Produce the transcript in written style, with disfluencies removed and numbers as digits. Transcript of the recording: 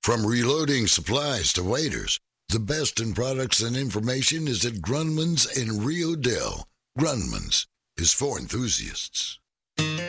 From reloading supplies to waiters, the best in products and information is at Grunman's in Rio Dell. Grunman's is for enthusiasts.